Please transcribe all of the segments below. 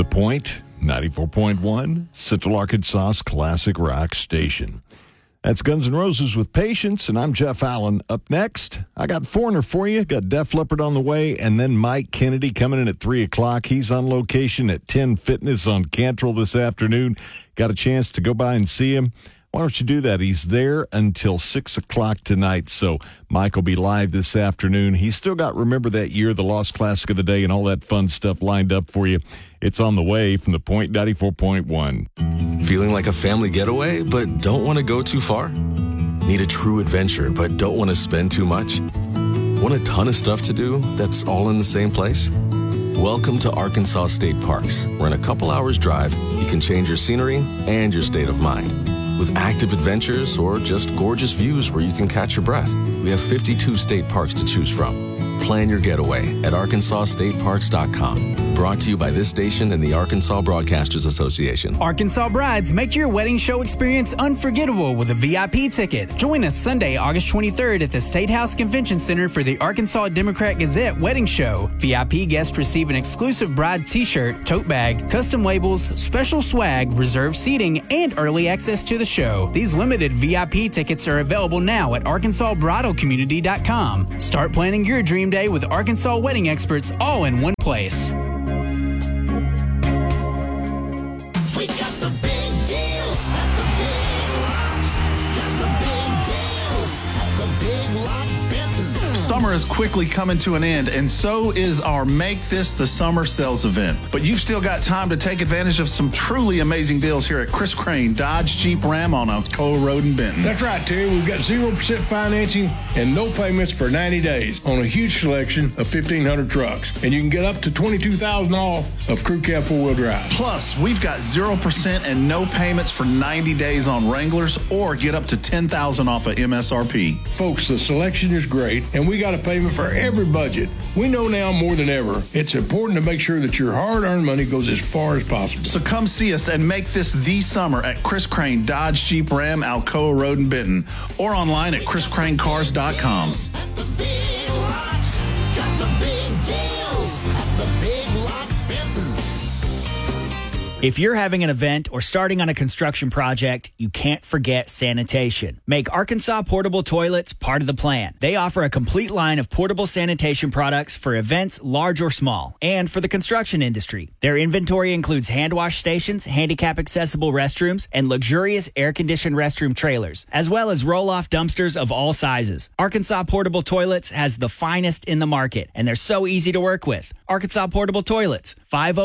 The Point, 94.1, Central Arkansas's classic rock station. That's Guns N' Roses with Patience, and I'm Jeff Allen. Up next, I got Foreigner for you. Got Def Leppard on the way, and then Mike Kennedy coming in at 3 o'clock. He's on location at 10 Fitness on Cantrell this afternoon. Got a chance to go by and see him. Why don't you do that? He's there until 6 o'clock tonight, so Mike will be live this afternoon. He's still got Remember That Year, the Lost Classic of the Day, and all that fun stuff lined up for you. It's on the way from The Point 94.1. Feeling like a family getaway, but don't want to go too far? Need a true adventure, but don't want to spend too much? Want a ton of stuff to do that's all in the same place? Welcome to Arkansas State Parks, where in a couple hours drive, you can change your scenery and your state of mind. With active adventures or just gorgeous views where you can catch your breath, we have 52 state parks to choose from. Plan your getaway at arkansasstateparks.com. Brought to you by this station and the Arkansas Broadcasters Association. Arkansas brides, make your wedding show experience unforgettable with a VIP ticket. Join us Sunday, August 23rd at the State House Convention Center for the Arkansas Democrat Gazette Wedding Show. VIP guests receive an exclusive bride t-shirt, tote bag, custom labels, special swag, reserved seating, and early access to the show. These limited VIP tickets are available now at arkansasbridalcommunity.com. Start planning your dream day with Arkansas wedding experts all in one place. We got the big deals at the Big Lots. Got the big deals at the Big Lot Benton. Summer is quickly coming to an end, and so is our Make This the Summer sales event. But you've still got time to take advantage of some truly amazing deals here at Chris Crane Dodge Jeep Ram on Alcoa Road in Benton. That's right, Terry. We've got 0% financing and no payments for 90 days on a huge selection of 1,500 trucks. And you can get up to $22,000 off of Crew Cab 4-wheel drive. Plus, we've got 0% and no payments for 90 days on Wranglers, or get up to $10,000 off of MSRP. Folks, the selection is great, and we got a payment for every budget. We know now more than ever, it's important to make sure that your hard-earned money goes as far as possible. So come see us and make this the summer at Chris Crane Dodge Jeep Ram Alcoa Road in Benton, or online at chriscranecars.com. At the Big Lots. Got the big deals at the Big Lot Benton. If you're having an event or starting on a construction project, you can't forget sanitation. Make Arkansas Portable Toilets part of the plan. They offer a complete line of portable sanitation products for events large or small, and for the construction industry. Their inventory includes hand wash stations, handicap-accessible restrooms, and luxurious air-conditioned restroom trailers, as well as roll-off dumpsters of all sizes. Arkansas Portable Toilets has the finest in the market, and they're so easy to work with. Arkansas Portable Toilets,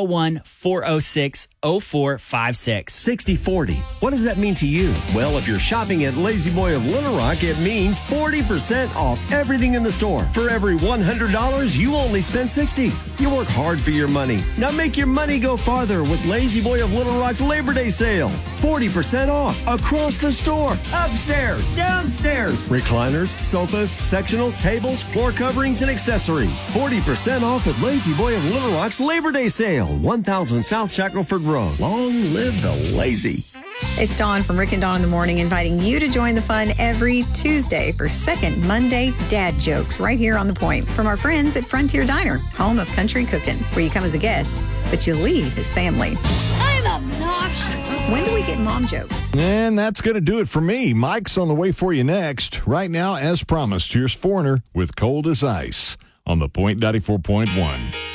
501-406-0456. 60/40. What does that mean to you? Well, if you're shopping at Lazy Boy of Little Rock, it means 40% off everything in the store. For every $100, you only spend $60. You work hard for your money. Now make your money go farther with Lazy Boy of Little Rock's Labor Day sale. 40% off across the store. Upstairs, downstairs. Recliners, sofas, sectionals, tables, floor coverings, and accessories. 40% off at Lazy Boy of Little Rock's Labor Day sale. 1000 South Shackelford Road. Long live the lazy. It's Dawn from Rick and Dawn in the Morning, inviting you to join the fun every Tuesday for Second Monday Dad Jokes right here on The Point from our friends at Frontier Diner, home of country cooking, where you come as a guest, but you leave as family. I'm obnoxious. When do we get mom jokes? And that's going to do it for me. Mike's on the way for you next. Right now, as promised, here's Foreigner with Cold as Ice on The Point 94.1.